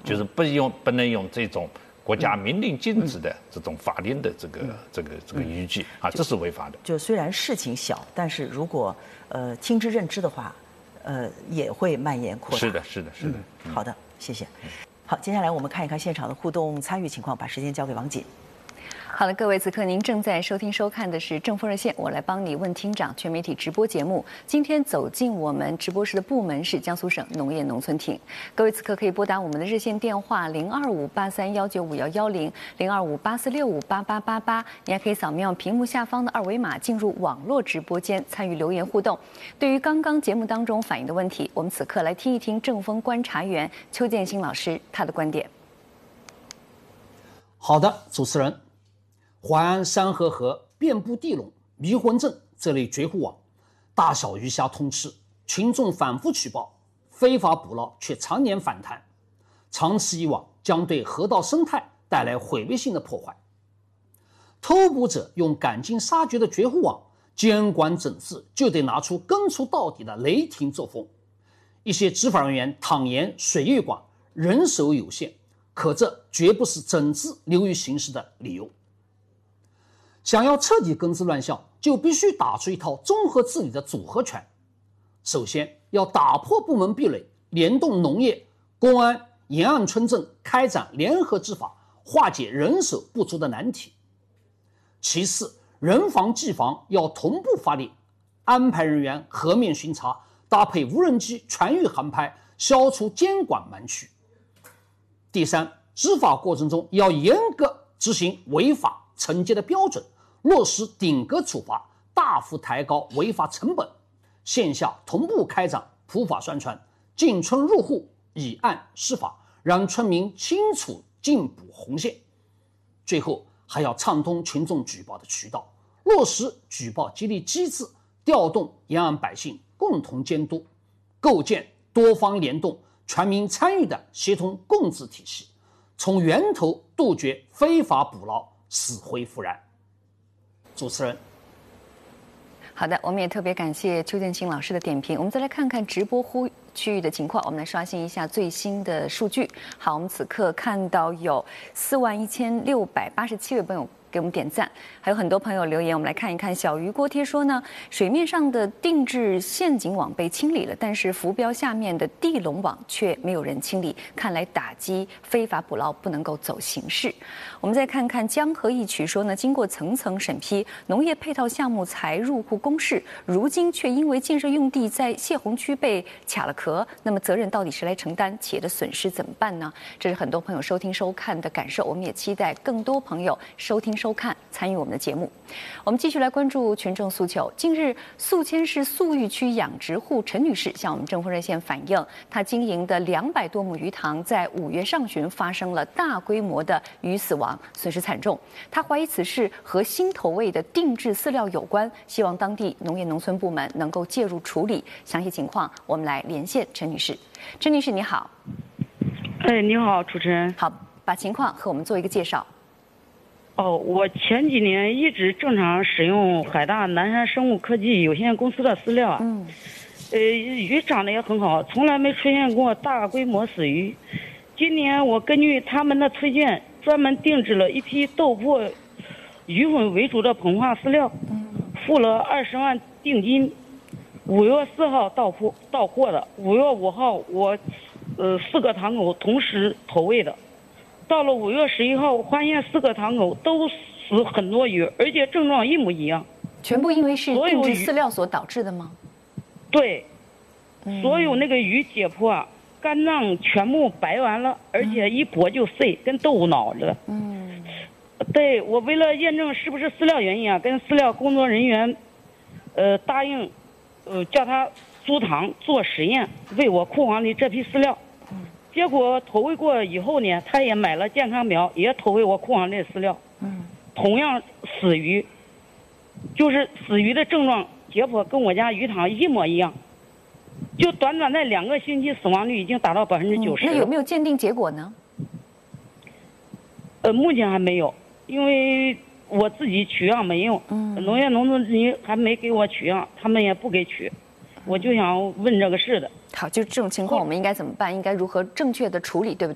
就是不能用这种国家明令禁止的这种法令的这个依据啊，这是违法的。 就虽然事情小，但是如果听之任之的话，也会蔓延扩大。 是的，是的，是的。 好的，谢谢。好，接下来我们看一看现场的互动参与情况，把时间交给王锦。 好了，各位，此刻您正在收听收看的是正风热线，我来帮你问厅长全媒体直播节目。今天走进我们直播室的部门是江苏省农业农村厅。各位此刻可以拨打我们的热线电话0258319510，0258465888，你还可以扫描屏幕下方的二维码进入网络直播间参与留言互动。对于刚刚节目当中反映的问题，我们此刻来听一听正风观察员邱建新老师他的观点。 好的，主持人。淮安山河河遍布地垄、迷魂阵这类绝户网，大小鱼虾通吃，群众反复举报，非法捕捞却常年反弹，长此以往将对河道生态带来毁灭性的破坏。偷捕者用赶尽杀绝的绝户网，监管整治就得拿出根除到底的雷霆作风。一些执法人员坦言水域广、人手有限，可这绝不是整治流于形式的理由。想要彻底根治乱象，就必须打出一套综合治理的组合拳。首先要打破部门壁垒，联动农业、公安、沿岸村镇开展联合执法，化解人手不足的难题。其次，人防技防要同步发力，安排人员河面巡查，搭配无人机全域航拍，消除监管盲区。第三，执法过程中要严格执行违法惩戒的标准，落实顶格处罚，大幅抬高违法成本，线下同步开展普法宣传，进村入户，以案施法，让村民清楚禁捕红线。最后还要畅通群众举报的渠道，落实举报激励机制，调动沿岸百姓共同监督，构建多方联动、全民参与的协同共治体系，从源头杜绝非法捕捞，死灰复燃。主持人， 好的，我们也特别感谢邱建新老师的点评。我们再来看看直播区域的情况，我们来刷新一下最新的数据。好，我们此刻看到有41687位朋友给我们点赞，还有很多朋友留言。我们来看一看，小鱼锅贴说呢，水面上的定制陷阱网被清理了，但是浮标下面的地笼网却没有人清理，看来打击非法捕捞不能够走形式。我们再看看江河一曲说呢，经过层层审批，农业配套项目才入库公示，如今却因为建设用地在泄洪区被卡了壳，那么责任到底谁来承担？企业的损失怎么办呢？这是很多朋友收听收看的感受，我们也期待更多朋友收听收看参与我们的节目。我们继续来关注群众诉求。近日，宿迁市宿玉区养殖户陈女士向我们正风热线反映，她经营的200多亩鱼塘在5月上旬发生了大规模的鱼死亡，损失惨重。她怀疑此事和新投喂的定制饲料有关，希望当地农业农村部门能够介入处理。详细情况，我们来连线陈女士。陈女士，你好。 哎，你好，主持人。 好，把情况和我们做一个介绍。 我前几年一直正常使用海大南山生物科技有限公司的饲料啊，鱼长得也很好，从来没出现过大规模死鱼。今年我根据他们的推荐，专门定制了一批豆粕鱼粉为主的膨化饲料，付了20万定金。5月4号到货的，5月5号我4个塘口同时投喂的。到了5月11号，我发现4个塘口都死很多鱼，而且症状一模一样。 全部因为是定制饲料所导致的吗？ 对，所有那个鱼解剖，肝脏全部白完了，而且一剥就碎，跟豆腐脑似的。对，我为了验证是不是饲料原因啊，跟饲料工作人员，答应，叫他租塘做实验，喂我库房里这批饲料。结果投喂过以后呢，他也买了健康表，也投喂我库房这饲料。同样死鱼，就是死鱼的症状解剖跟我家鱼塘一模一样，就短短在2个星期，死亡率已经达到90%。 那有没有鉴定结果呢？ 目前还没有，因为我自己取样没用，农业农村局还没给我取样，他们也不给取，我就想问这个事的。 好，就这种情况我们应该怎么办？应该如何正确的处理，对不对？